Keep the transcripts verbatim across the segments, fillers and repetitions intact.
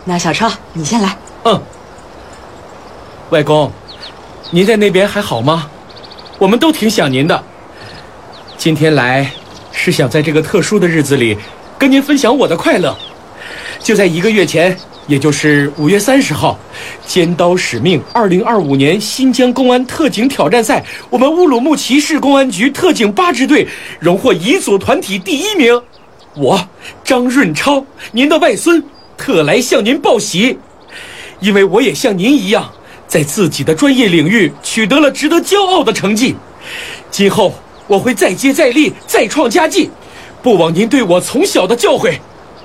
那小超，你先来。 嗯。外公，您在那边还好吗？我们都挺想您的。今天来是想在这个特殊的日子里跟您分享我的快乐。就在一个月前，也就是五月三十号，尖刀使命二零二五年新疆公安特警挑战赛，我们乌鲁木齐市公安局特警八支队荣获乙组团体第一名。我张润超，您的外孙，特来向您报喜，因为我也像您一样，在自己的专业领域取得了值得骄傲的成绩。今后我会再接再厉，再创佳绩，不枉您对我从小的教诲。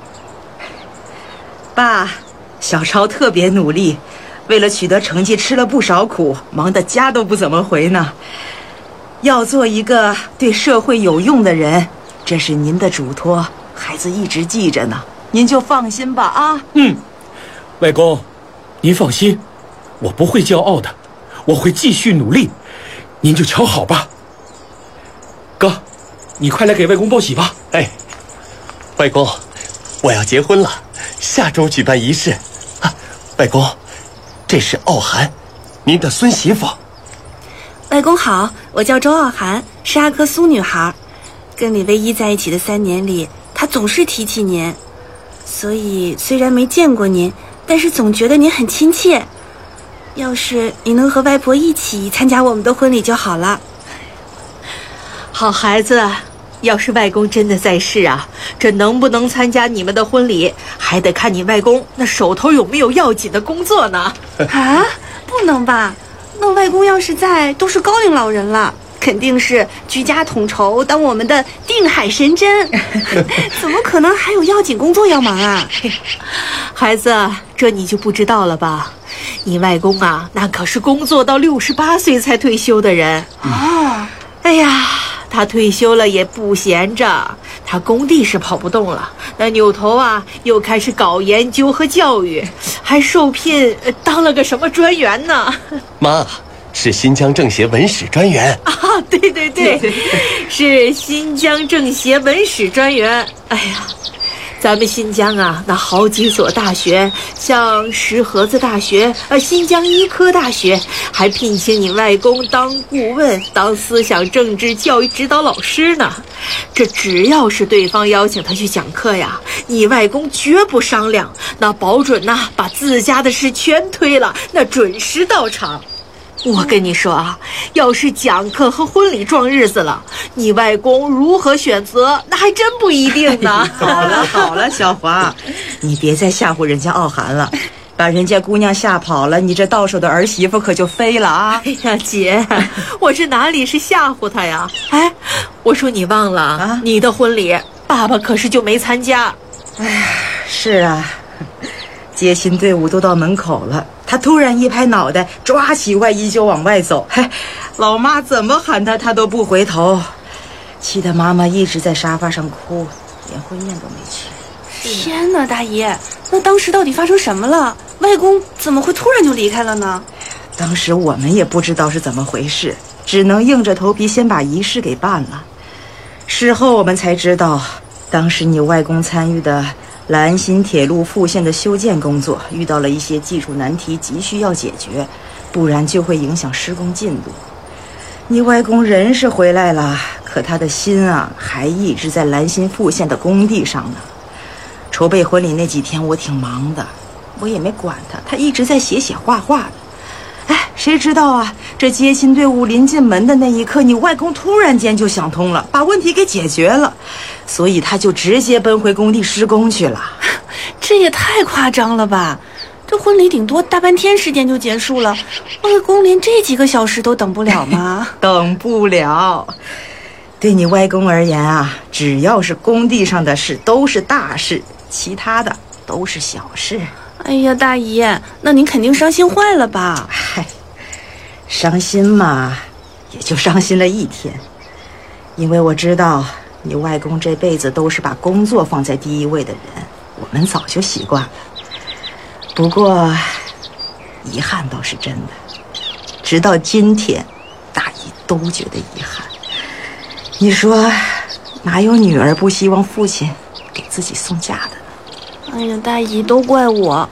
爸，小超特别努力，为了取得成绩吃了不少苦，忙得家都不怎么回呢。要做一个对社会有用的人，这是您的嘱托，孩子一直记着呢，您就放心吧啊。 嗯，外公，您放心，我不会骄傲的，我会继续努力，您就瞧好吧。哥，你快来给外公报喜吧。 哎，外公，我要结婚了，下周举办仪式。啊，外公，这是傲寒，您的孙媳妇。 外公好，我叫周傲寒，是阿克苏女孩。跟李唯一在一起的三年里，她总是提起您，所以虽然没见过您，但是总觉得您很亲切。要是你能和外婆一起参加我们的婚礼就好了。 好孩子，要是外公真的在世啊，这能不能参加你们的婚礼，还得看你外公那手头有没有要紧的工作呢。 啊，不能吧？那外公要是在，都是高龄老人了，肯定是居家统筹，当我们的定海神针。怎么可能还有要紧工作要忙啊？ 孩子，这你就不知道了吧？你外公啊，那可是工作到六十八岁才退休的人啊。 哎呀，他退休了也不闲着，他工地是跑不动了，那扭头啊又开始搞研究和教育，还受聘当了个什么专员呢？ 妈，是新疆政协文史专员啊！对对对，是新疆政协文史专员。哎呀，咱们新疆啊，那好几所大学，像石河子大学、呃新疆医科大学，还聘请你外公当顾问，当思想政治教育指导老师呢。这只要是对方邀请他去讲课呀，你外公绝不商量，那保准呐把自家的事全推了，那准时到场。我跟你说啊，要是讲课和婚礼撞日子了，你外公如何选择，那还真不一定呢。 好了好了，小华，你别再吓唬人家傲寒了，把人家姑娘吓跑了，你这到手的儿媳妇可就飞了啊！ 哎呀，姐，我这哪里是吓唬她呀？哎，我说你忘了啊，你的婚礼，爸爸可是就没参加。 哎，是啊，接亲队伍都到门口了，他突然一拍脑袋，抓起外衣就往外走。嘿，老妈怎么喊他，他都不回头，气得妈妈一直在沙发上哭，连婚宴都没去。 天哪，大爷，那当时到底发生什么了？外公怎么会突然就离开了呢？ 当时我们也不知道是怎么回事，只能硬着头皮先把仪式给办了。事后我们才知道，当时你外公参与的兰新铁路复线的修建工作遇到了一些技术难题，急需要解决，不然就会影响施工进度。你外公人是回来了，可他的心啊还一直在兰新复线的工地上呢。筹备婚礼那几天我挺忙的，我也没管他，他一直在写写画画的。哎，谁知道啊，这接亲队伍临进门的那一刻，你外公突然间就想通了，把问题给解决了，所以他就直接奔回工地施工去了。 这也太夸张了吧，这婚礼顶多大半天时间就结束了，外公连这几个小时都等不了吗？ 等不了。对你外公而言啊，只要是工地上的事都是大事，其他的都是小事。 哎呀，大姨，那您肯定伤心坏了吧？ 嗨，伤心嘛，也就伤心了一天，因为我知道你外公这辈子都是把工作放在第一位的人，我们早就习惯了。不过，遗憾倒是真的，直到今天，大姨都觉得遗憾。你说，哪有女儿不希望父亲给自己送嫁的呢？ 哎呀，大姨，都怪我，